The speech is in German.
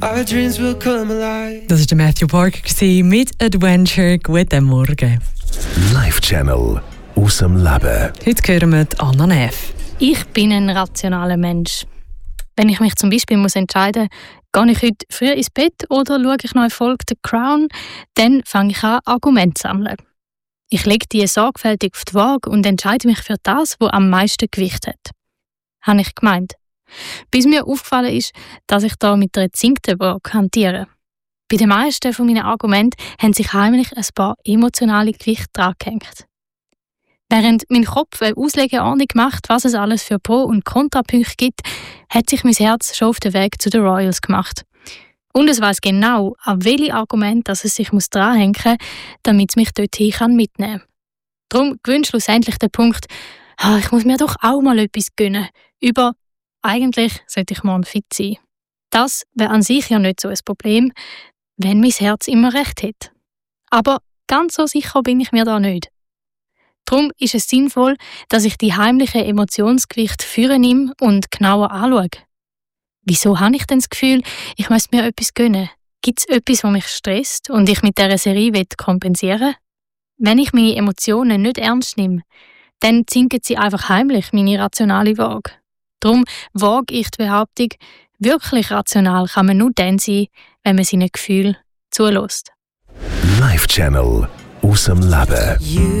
Our dreams will come alive. Das war der Matthew Parker mit Adventure. Guten Morgen. Life Channel aus dem Leben. Heute hören wir Anna Neff. Ich bin ein rationaler Mensch. Wenn ich mich zum Beispiel entscheiden muss, gehe ich heute früh ins Bett oder schaue ich noch eine Folge The Crown, dann fange ich an, Argumente zu sammeln. Ich lege die sorgfältig auf die Waage und entscheide mich für das, was am meisten Gewicht hat. Habe ich gemeint. Bis mir aufgefallen ist, dass ich da mit einer gezinkten Waage hantiere. Bei den meisten von meinen Argumenten haben sich heimlich ein paar emotionale Gewichte dran gehängt. Während mein Kopf eine Auslegeordnung macht, was es alles für Pro- und Kontrapunkte gibt, hat sich mein Herz schon auf den Weg zu den Royals gemacht. Und es weiss genau, an welche Argumente es sich dranhängen muss, damit es mich dorthin mitnehmen kann. Darum gewinnt schlussendlich der Punkt, ich muss mir doch auch mal etwas gönnen. Über eigentlich sollte ich morgen fit sein. Das wäre an sich ja nicht so ein Problem, wenn mein Herz immer recht hat. Aber ganz so sicher bin ich mir da nicht. Darum ist es sinnvoll, dass ich die heimlichen Emotionsgewichte vornehme und genauer anschaue. Wieso habe ich denn das Gefühl, ich müsste mir etwas gönnen? Gibt es etwas, was mich stresst und ich mit dieser Serie kompensieren will? Wenn ich meine Emotionen nicht ernst nehme, dann sinken sie einfach heimlich meine rationale Waage. Darum wage ich die Behauptung, wirklich rational kann man nur dann sein, wenn man seinen Gefühlen zulässt. Life Channel aus dem Leben.